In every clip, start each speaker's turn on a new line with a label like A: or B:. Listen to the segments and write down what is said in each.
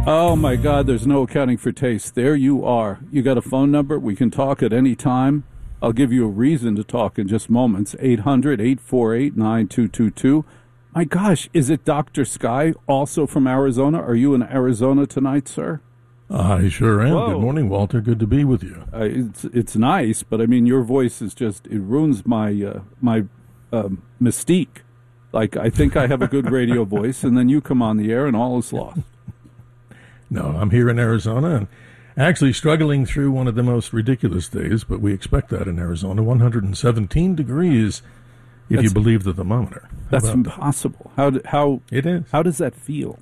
A: Oh, my God, there's no accounting for taste. There you are. You got a phone number? We can talk at any time. I'll give you a reason to talk in just moments. 800-848-9222. My gosh, is it Dr. Sky, also from Arizona? Are you in Arizona tonight, sir?
B: I sure am.
A: Whoa.
B: Good morning, Walter. Good to be with you.
A: It's nice, but I mean, your voice is just, it ruins my mystique. Like, I think I have a good radio voice, and then you come on the air and all is lost.
B: No, I'm here in Arizona and actually struggling through one of the most ridiculous days, but we expect that in Arizona. 117 degrees, if you believe the thermometer.
A: That's impossible. How
B: it is.
A: How does that feel?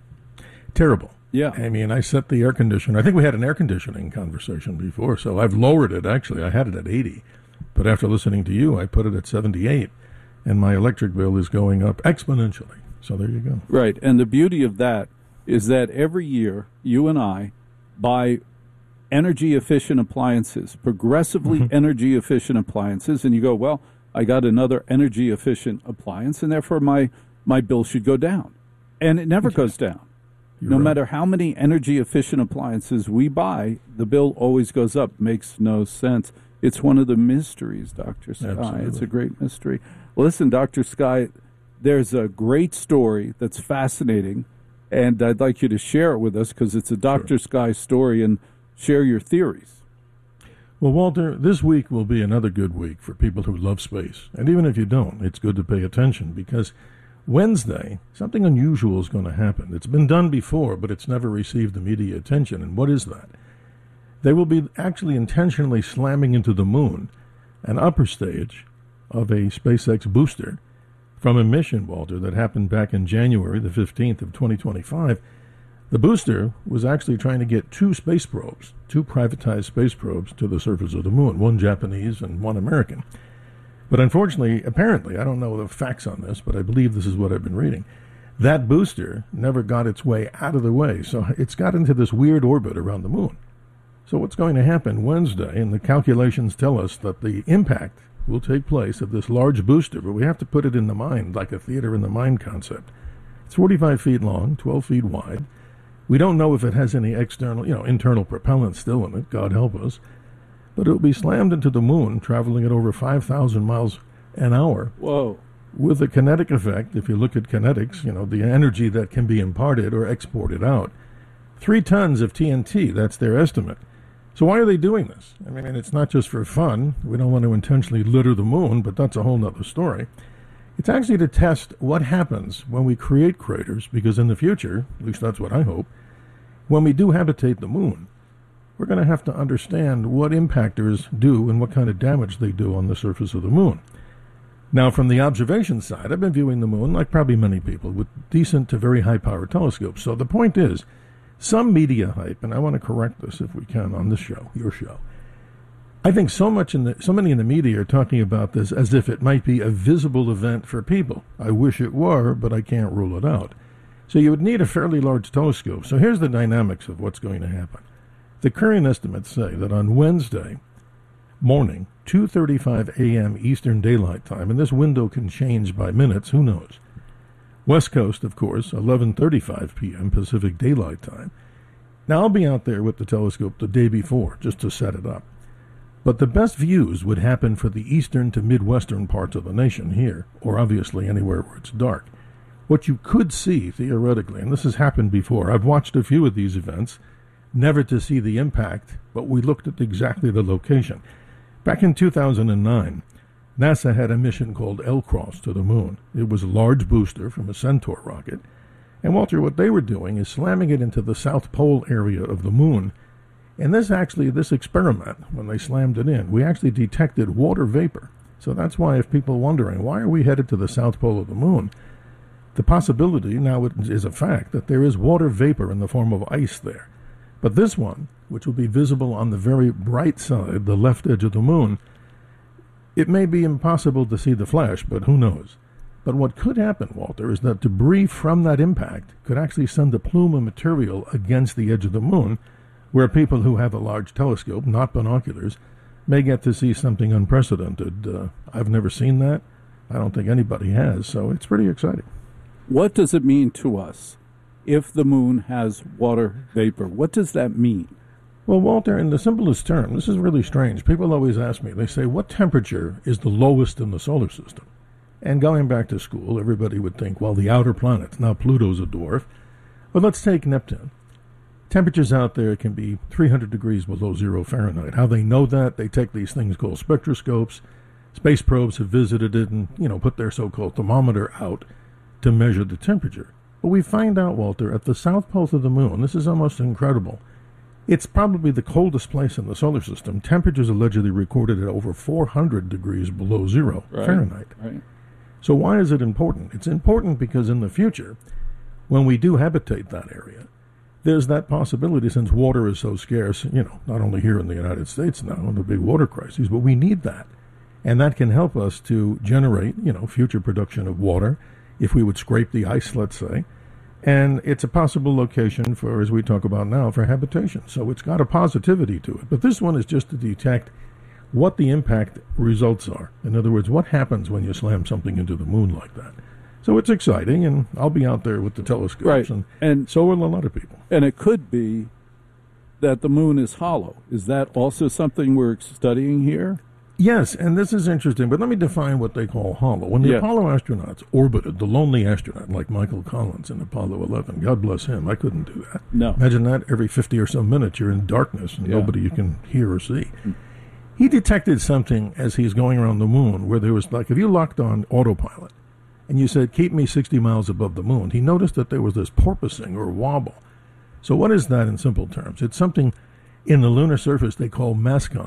B: Terrible.
A: Yeah.
B: I mean, I set the air conditioner. I think we had an air conditioning conversation before, so I've lowered it, actually. I had it at 80, but after listening to you, I put it at 78, and my electric bill is going up exponentially. So there you go.
A: Right, and the beauty of that is that every year you and I buy energy-efficient appliances, progressively energy-efficient appliances, and you go, well, I got another energy-efficient appliance, and therefore my bill should go down. And it never goes down. No matter how many energy-efficient appliances we buy, the bill always goes up. Makes no sense. It's one of the mysteries, Dr. Sky.
B: Absolutely.
A: It's a great mystery. Listen, Dr. Sky, there's a great story that's fascinating, and I'd like you to share it with us because it's a Dr. Sky story, and share your theories.
B: Well, Walter, this week will be another good week for people who love space. And even if you don't, it's good to pay attention because Wednesday, something unusual is going to happen. It's been done before, but it's never received the media attention. And what is that? They will be actually intentionally slamming into the moon an upper stage of a SpaceX booster from a mission, Walter, that happened back in January the 15th of 2025. The booster was actually trying to get two space probes, two privatized space probes to the surface of the moon, one Japanese and one American. But unfortunately, apparently, I don't know the facts on this, but I believe this is what I've been reading, that booster never got its way out of the way, so it's got into this weird orbit around the moon. So what's going to happen Wednesday, and the calculations tell us that the impact will take place of this large booster, but we have to put it in the mind, like a theater in the mind concept. It's 45 feet long, 12 feet wide. We don't know if it has any external, internal propellant still in it, God help us. But it will be slammed into the moon, traveling at over 5,000 miles an hour.
A: Whoa.
B: With a kinetic effect, if you look at kinetics, the energy that can be imparted or exported out. 3 tons of TNT, that's their estimate. So why are they doing this? I mean, it's not just for fun. We don't want to intentionally litter the moon, but that's a whole other story. It's actually to test what happens when we create craters, because in the future, at least that's what I hope, when we do habitate the moon, we're going to have to understand what impactors do and what kind of damage they do on the surface of the moon. Now, from the observation side, I've been viewing the moon, like probably many people, with decent to very high-power telescopes. So the point is, some media hype, and I want to correct this if we can on this show, your show. I think so many in the media are talking about this as if it might be a visible event for people. I wish it were, but I can't rule it out. So you would need a fairly large telescope. So here's the dynamics of what's going to happen. The current estimates say that on Wednesday morning, 2:35 a.m. Eastern Daylight Time, and this window can change by minutes, who knows? West Coast, of course, 11:35 p.m. Pacific Daylight Time. Now, I'll be out there with the telescope the day before, just to set it up. But the best views would happen for the eastern to midwestern parts of the nation here, or obviously anywhere where it's dark. What you could see, theoretically, and this has happened before, I've watched a few of these events, never to see the impact, but we looked at exactly the location. Back in 2009, NASA had a mission called LCROSS to the moon. It was a large booster from a Centaur rocket. And Walter, what they were doing is slamming it into the South Pole area of the moon. And this experiment, when they slammed it in, we actually detected water vapor. So that's why if people are wondering, why are we headed to the South Pole of the moon? The possibility now is a fact that there is water vapor in the form of ice there. But this one, which will be visible on the very bright side, the left edge of the moon, it may be impossible to see the flash, but who knows? But what could happen, Walter, is that debris from that impact could actually send a plume of material against the edge of the moon, where people who have a large telescope, not binoculars, may get to see something unprecedented. I've never seen that. I don't think anybody has, so it's pretty exciting.
A: What does it mean to us if the moon has water vapor. What does that mean?
B: Well, Walter, in the simplest term, this is really strange. People always ask me, they say, what temperature is the lowest in the solar system? And going back to school, everybody would think, well, the outer planets. Now Pluto's a dwarf. But let's take Neptune. Temperatures out there can be 300 degrees below 0 Fahrenheit. How they know that? They take these things called spectroscopes. Space probes have visited it and, put their so-called thermometer out to measure the temperature. But we find out, Walter, at the south pole of the moon, this is almost incredible. It's probably the coldest place in the solar system. Temperatures allegedly recorded at over 400 degrees below 0 Fahrenheit.
A: Right.
B: So why is it important? It's important because in the future, when we do habitate that area, there's that possibility, since water is so scarce, not only here in the United States now, in the big water crises, but we need that. And that can help us to generate, future production of water, if we would scrape the ice, let's say. And it's a possible location for, as we talk about now, for habitation. So it's got a positivity to it. But this one is just to detect what the impact results are. In other words, what happens when you slam something into the moon like that. So it's exciting, and I'll be out there with the telescopes,
A: Right.
B: and so will a lot of people.
A: And it could be that the moon is hollow. Is that also something we're studying here?
B: Yes, and this is interesting, but let me define what they call hollow. When the Apollo astronauts orbited, the lonely astronaut like Michael Collins in Apollo 11, God bless him, I couldn't do that.
A: No.
B: Imagine that every 50 or so minutes you're in darkness and nobody you can hear or see. He detected something as he's going around the moon where there was, like, if you locked on autopilot and you said, keep me 60 miles above the moon, he noticed that there was this porpoising or wobble. So what is that in simple terms? It's something in the lunar surface they call mascon.